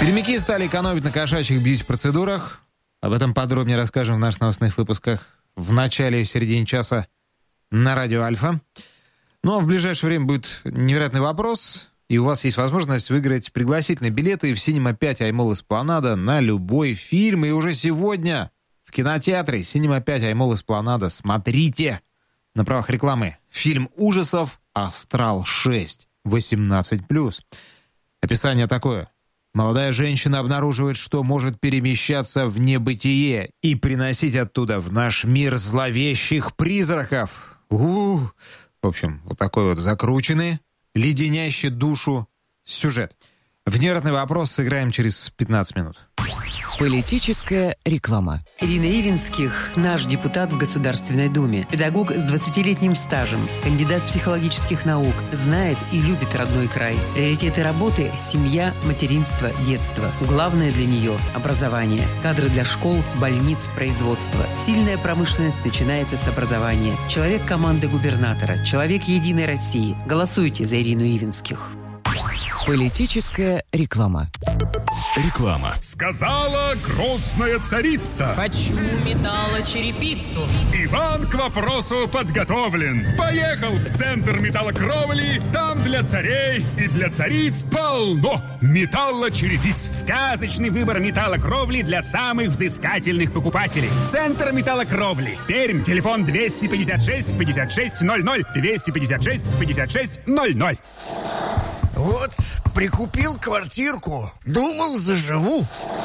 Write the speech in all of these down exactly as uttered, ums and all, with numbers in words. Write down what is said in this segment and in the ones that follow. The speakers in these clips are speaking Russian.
Пермяки стали экономить на кошачьих бьюти-процедурах. Об этом подробнее расскажем в наших новостных выпусках в начале и в середине часа на радио Альфа. Ну а в ближайшее время будет невероятный вопрос, и у вас есть возможность выиграть пригласительные билеты в Cinema пять Аймол Эспланада на любой фильм. И уже сегодня в кинотеатре Cinema пять Аймол Эспланада смотрите на правах рекламы фильм ужасов «Астрал шесть» восемнадцать плюс. Описание такое. Молодая женщина обнаруживает, что может перемещаться в небытие и приносить оттуда в наш мир зловещих призраков. У-у-у. В общем, вот такой вот закрученный, леденящий душу сюжет. В невероятный вопрос сыграем через пятнадцать минут. Политическая реклама. Ирина Ивинских – наш депутат в Государственной Думе. Педагог с двадцатилетним стажем, кандидат психологических наук, знает и любит родной край. Приоритеты работы – семья, материнство, детство. Главное для нее – образование. Кадры для школ, больниц, производства. Сильная промышленность начинается с образования. Человек команды губернатора. Человек Единой России. Голосуйте за Ирину Ивинских. Политическая реклама. Реклама. Сказала грозная царица: хочу металлочерепицу. Иван к вопросу подготовлен. Поехал в центр металлокровли. Там для царей и для цариц полно металлочерепиц. Сказочный выбор металлокровли для самых взыскательных покупателей. Центр металлокровли. Пермь. Телефон двести пятьдесят шесть пятьдесят шесть ноль ноль. двести пятьдесят шесть пятьдесят шесть ноль ноль. Вот, прикупил квартирку, думал, заживу.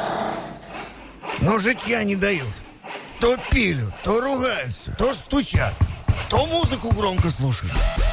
Но житья не дают. То пилют, то ругаются, то стучат, то музыку громко слушают.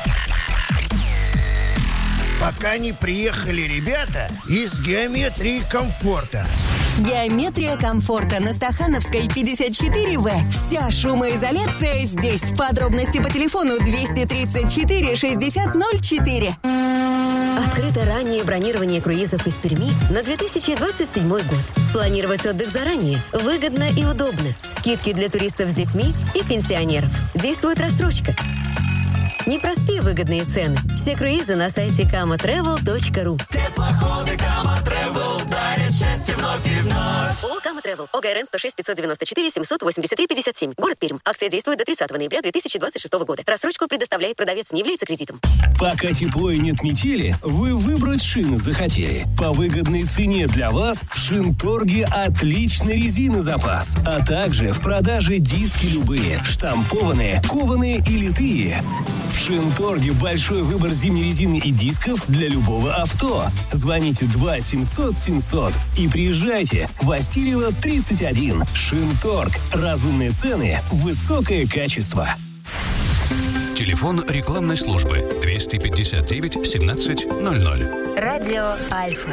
Пока не приехали ребята из геометрии комфорта. Геометрия комфорта на Стахановской пятьдесят четыре вэ. Вся шумоизоляция здесь. Подробности по телефону двести тридцать четыре шестьдесят ноль четыре. Открыто раннее бронирование круизов из Перми на две тысячи двадцать седьмой год. Планировать отдых заранее выгодно и удобно. Скидки для туристов с детьми и пенсионеров. Действует рассрочка. Не проспи выгодные цены. Все круизы на сайте кама трэвел точка ру. Теплоходы Кама Тревел дарят счастье вновь и вновь. ООО «Кама Тревел». ОГРН сто шесть пятьсот девяносто четыре семьсот восемьдесят три пятьдесят семь. Город Пермь. Акция действует до тридцатого ноября две тысячи двадцать шестого года. Рассрочку предоставляет продавец, не является кредитом. Пока тепло и нет метели, вы выбрать шины захотели. По выгодной цене для вас в Шинторге отличный резины запас. А также в продаже диски любые, штампованные, кованые и литые. В Шинторге большой выбор зимней резины и дисков для любого авто. Звоните два семьсот семьсот и приезжайте. Васильева, тридцать один. Шинторг. Разумные цены, высокое качество. Телефон рекламной службы двести пятьдесят девять семнадцать ноль ноль. Радио Альфа.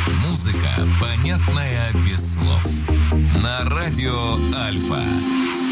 Музыка, понятная без слов. На радио Альфа.